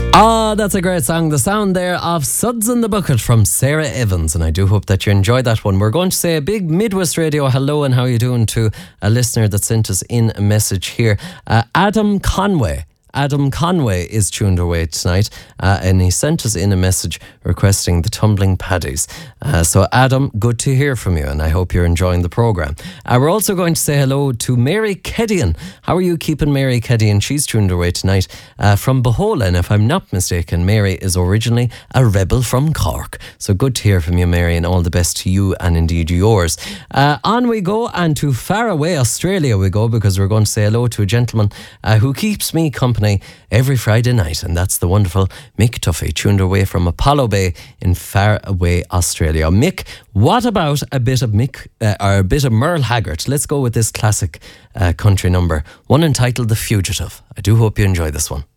Ah, that's a great song. The sound there of Suds in the Bucket from Sarah Evans, and I do hope that you enjoyed that one. We're going to say a big Midwest Radio hello and how you doing to a listener that sent us in a message here. Adam Conway. Adam Conway is tuned away tonight, and he sent us in a message requesting the Tumbling Paddies. So Adam, good to hear from you, and I hope you're enjoying the programme. We're also going to say hello to Mary Kedian. How are you keeping, Mary Kedian? She's tuned away tonight from Bohola, and if I'm not mistaken, Mary is originally a rebel from Cork. So good to hear from you, Mary, and all the best to you and indeed yours. On we go, and to far away Australia we go, because we're going to say hello to a gentleman who keeps me company every Friday night, and that's the wonderful Mick Tuffy, tuned away from Apollo Bay in far away Australia. Mick, what about a bit of Merle Haggard? Let's go with this classic country number, one entitled The Fugitive. I do hope you enjoy this one.